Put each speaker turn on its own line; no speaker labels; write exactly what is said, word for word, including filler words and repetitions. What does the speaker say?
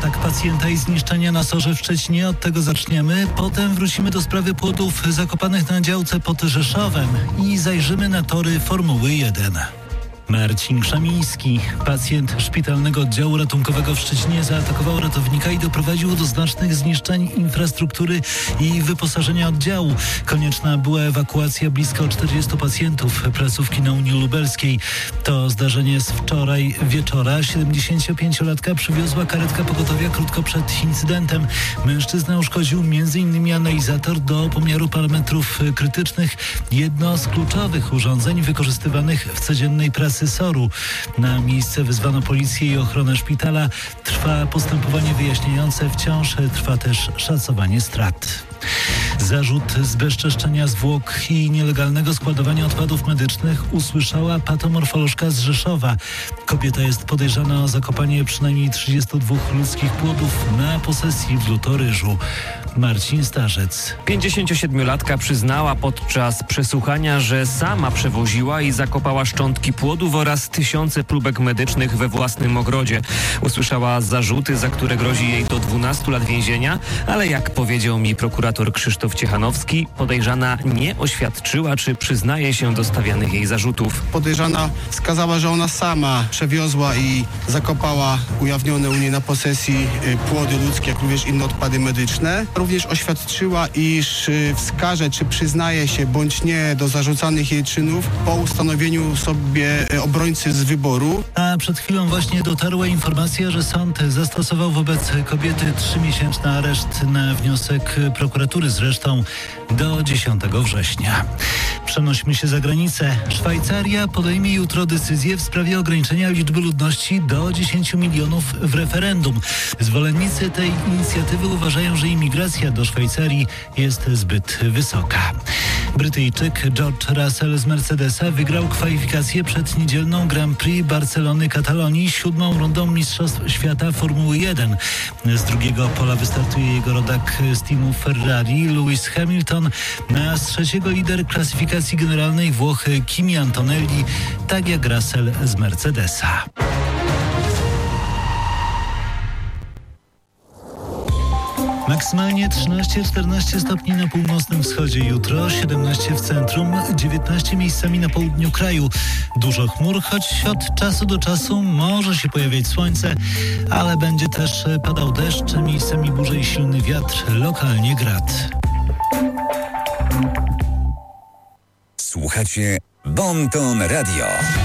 atak pacjenta i zniszczenia na Sorze w Szczecinie. Od tego zaczniemy. Potem wrócimy do sprawy płodów zakopanych na działce pod Rzeszowem i zajrzymy na tory Formuły jeden. Marcin Krzemiński, pacjent szpitalnego oddziału ratunkowego w Szczecinie, zaatakował ratownika i doprowadził do znacznych zniszczeń infrastruktury i wyposażenia oddziału. Konieczna była ewakuacja blisko czterdziestu pacjentów placówki na Unii Lubelskiej. To zdarzenie z wczoraj wieczora. siedemdziesięciopięciolatka przywiozła karetka pogotowia krótko przed incydentem. Mężczyzna uszkodził między innymi analizator do pomiaru parametrów krytycznych, jedno z kluczowych urządzeń wykorzystywanych w codziennej pracy Soru. Na miejsce wezwano policję i ochronę szpitala. Trwa postępowanie wyjaśniające. Wciąż trwa też szacowanie strat. Zarzut zbezczeszczenia zwłok i nielegalnego składowania odpadów medycznych usłyszała patomorfolożka z Rzeszowa. Kobieta jest podejrzana o zakopanie przynajmniej trzydziestu dwóch ludzkich płodów na posesji w Lutoryżu. Marcin Starzec.
pięćdziesięciosiedmiolatka przyznała podczas przesłuchania, że sama przewoziła i zakopała szczątki płodów oraz tysiące próbek medycznych we własnym ogrodzie. Usłyszała zarzuty, za które grozi jej do dwunastu lat więzienia, ale jak powiedział mi prokurator Krzysztof Ciechanowski, podejrzana nie oświadczyła, czy przyznaje się do stawianych jej zarzutów.
Podejrzana wskazała, że ona sama przewiozła i zakopała ujawnione u niej na posesji płody ludzkie, jak również inne odpady medyczne. Również oświadczyła, iż wskaże, czy przyznaje się bądź nie do zarzucanych jej czynów po ustanowieniu sobie obrońcy z wyboru.
A przed chwilą właśnie dotarła informacja, że sąd zastosował wobec kobiety trzymiesięczny areszt na wniosek prokuratury zresztą do dziesiątego września. Przenośmy się za granicę. Szwajcaria podejmie jutro decyzję w sprawie ograniczenia liczby ludności do dziesięciu milionów w referendum. Zwolennicy tej inicjatywy uważają, że imigracja do Szwajcarii jest zbyt wysoka. Brytyjczyk George Russell z Mercedesa wygrał kwalifikację przed niedzielną Grand Prix Barcelony Katalonii siódmą rundą Mistrzostw Świata Formuły jeden. Z drugiego pola wystartuje jego rodak z teamu Ferrari Lewis Hamilton, a z trzeciego lider klasyfikacji generalnej Włoch Kimi Antonelli, tak jak Russell z Mercedesa. Maksymalnie trzynaście czternaście stopni na północnym wschodzie jutro, siedemnaście w centrum, dziewiętnaście miejscami na południu kraju. Dużo chmur, choć od czasu do czasu może się pojawiać słońce, ale będzie też padał deszcz, miejscami burze i silny wiatr, lokalnie grad.
Słuchacie Bon Ton Radio.